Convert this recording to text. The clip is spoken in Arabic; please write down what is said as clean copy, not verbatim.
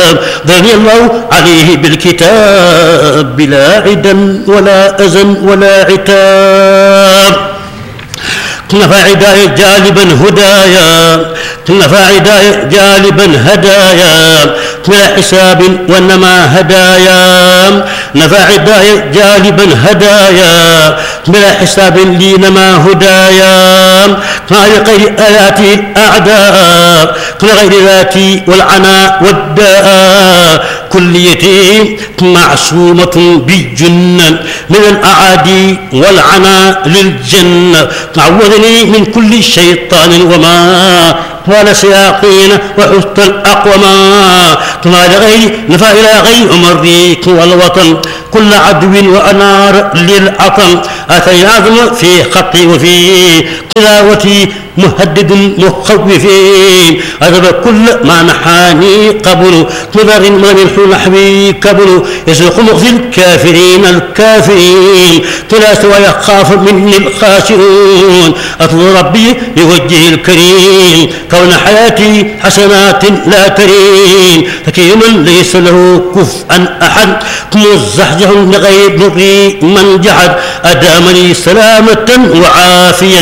ذرني الله عليه بالكتاب بلا عدا ولا أذى ولا عتاب. نفى عداية جالبا هدايا، نفى عداية جالبا هدايا بلا حساب وإنما هدايا، نفى عداية جالبا هدايا بلا حساب لينما هدايا، غير آياتي الأعداء غير ذاتي والعناء والداء، كليتي معصومة بالجنة من الأعادي والعناء للجنة، عوذني من كل شيطان وما ولا سياقين وحسن الأقوما، طلال غير نفى إلى غير أمريك والوطن كل عدو وأنار للعطن، أتي العظم في خطي وفي تلاوتي مهدد مخوفين، أذب كل ما نحاني قبل مضر ما من نحوي قبل، يسلق مخزي الكافرين الكافرين تلا سوى يخاف مني الخاسرون، أطلب ربي بوجهه الكريم كون حياتي حسنات لا ترين، فكيما ليس له كفءا أحد مزحزح لغير ضري من جحد، أدامني سلامة وعافية